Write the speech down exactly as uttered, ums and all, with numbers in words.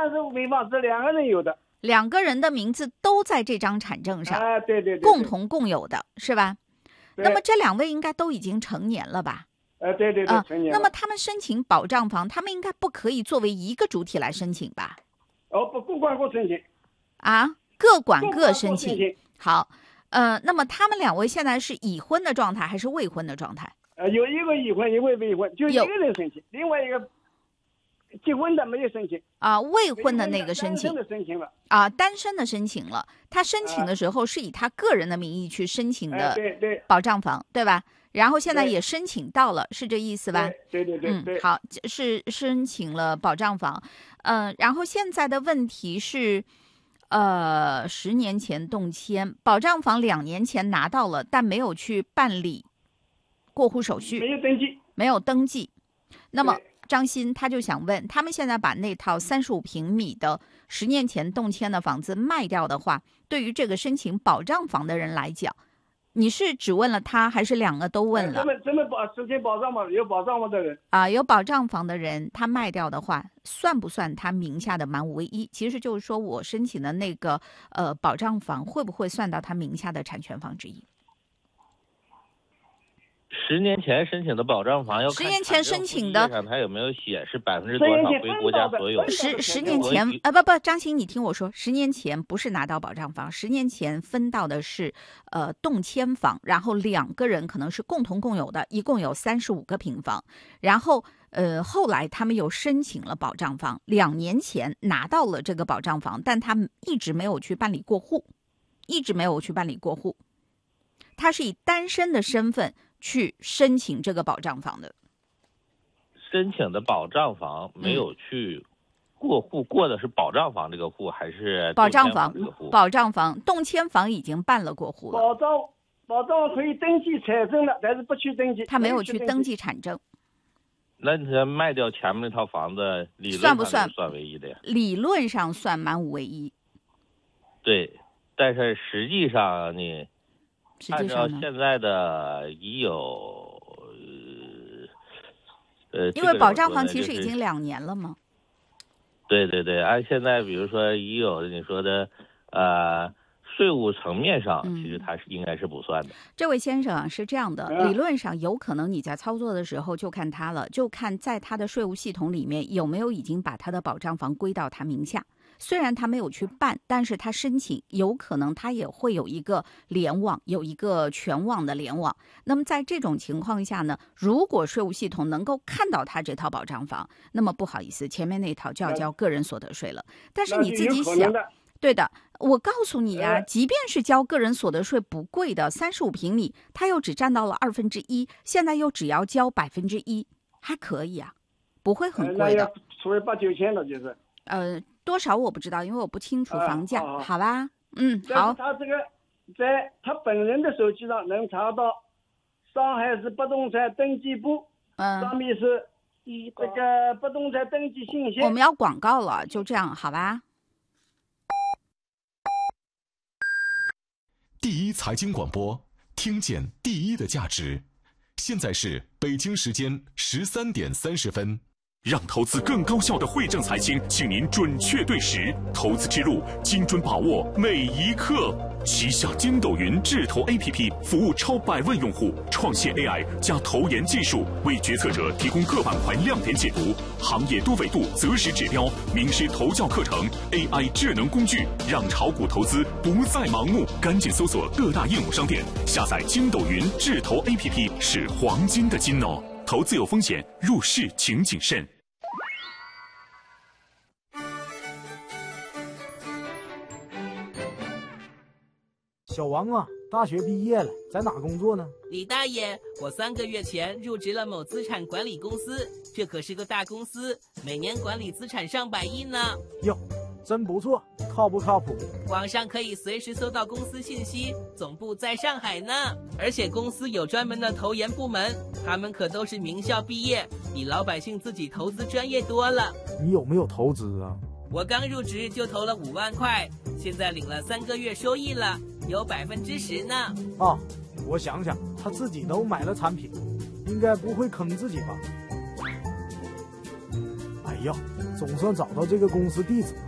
三十五平方是两个人有的， 两个人的名字都在这张产证上， 啊，对对 对, 对， 共同共有的是吧？那么这两位应该都已经成年了吧？ 呃，对对对， 啊、 成年了。 那么他们申请保障房，他们应该不可以作为一个主体来申请吧？ 哦，不，各管各申请。 啊，各管各各申请。 申请好，呃，那么他们两位现在是已婚的状态还是未婚的状态？ 呃，有一个已婚，一位未婚，就一有个人申请，另外一个结婚的没有申请。 啊，未婚的那个申请单身的申请了啊，单身的申请了。他申请的时候是以他个人的名义去申请的， 对对， 保障房，对吧？然后现在也申请到了，是这意思吧？ 对对对对。 嗯，好，是申请了保障房，嗯、呃，然后现在的问题是，呃，十年前动迁，保障房两年前拿到了，但没有去办理过户手续， 没有登记， 没有登记。那么张鑫他就想问，他们现在把那套三十五平米的十年前动迁的房子卖掉的话，对于这个申请保障房的人来讲，你是只问了他，还是两个都问了？ 这么这么保申请保障房有保障房的人啊，有保障房的人，他卖掉的话，算不算他名下的满五唯一？其实就是说我申请的那个呃保障房，会不会算到他名下的产权房之一？ 十年前申请的保障房要看十年前申请的， 上他有没有写是百分之多少归国家所有？ 十十年前啊，不不，张鑫，你听我说，十年前不是拿到保障房，十年前分到的是呃动迁房，然后两个人可能是共同共有的，一共有三十五个平方，然后呃后来他们又申请了保障房，两年前拿到了这个保障房，但他们一直没有去办理过户，一直没有去办理过户，他是以单身的身份去申请这个保障房的， 申请的保障房没有去过户，过的是保障房这个户还是保障房这个户？ 保障房，动迁房已经办了过户了。 保障保障可以登记产证了，但是不去登记。 他没有去登记产证。 那他卖掉前面那套房子，理论上算不算算唯一的呀？ 理论上算满五唯一。 对，但是实际上呢？ 实际上呢， 按照现在的已有，呃， 因为保障房其实已经两年了嘛。 对对对，按现在比如说已有的你说的，呃，税务层面上， 嗯、 其实它是应该是不算的。 这位先生啊，是这样的， 嗯、 理论上有可能你在操作的时候就看他了，就看在他的税务系统里面有没有已经把他的保障房归到他名下。虽然他没有去办，但是他申请有可能他也会有一个联网，有一个全网的联网。那么在这种情况下呢，如果税务系统能够看到他这套保障房，那么不好意思，前面那套就要交个人所得税了。但是你自己想，对的，我告诉你呀、啊，即便是交个人所得税不贵的三十五平米，他又只占到了二分之一，现在又只要交百分之一，还可以啊，不会很贵的。 除了八九千了，就是。 呃。多少我不知道，因为我不清楚房价， 啊、 好吧？嗯，好。 他这个在他本人的手机上能查到上海市不动产登记部， 嗯， 上面是这个不动产登记信息。 我们要广告了，就这样，好吧？ 第一财经广播，听见第一的价值。现在是北京时间十三点三十分。 让投资更高效的惠正财经，请您准确对时，投资之路精准把握每一刻。旗下筋斗云智投 A P P 服务超百万用户，创新 A I 加投研技术，为决策者提供各板块亮点解读、行业多维度择时指标、名师投教课程、A I 智能工具，让炒股投资不再盲目。赶紧搜索各大应用商店，下载筋斗云智投 A P P 是黄金的金哦。投资有风险，入市请谨慎。 小王啊，大学毕业了，在哪工作呢？ 李大爷，我三个月前入职了某资产管理公司，这可是个大公司，每年管理资产上百亿呢。 哟，真不错，靠不靠谱？ 网上可以随时搜到公司信息，总部在上海呢。而且公司有专门的投研部门，他们可都是名校毕业，比老百姓自己投资专业多了。 你有没有投资啊？ 我刚入职就投了五万块，现在领了三个月收益了，有百分之十呢。 啊，我想想，他自己都买了产品，应该不会坑自己吧？哎呀，总算找到这个公司地址了。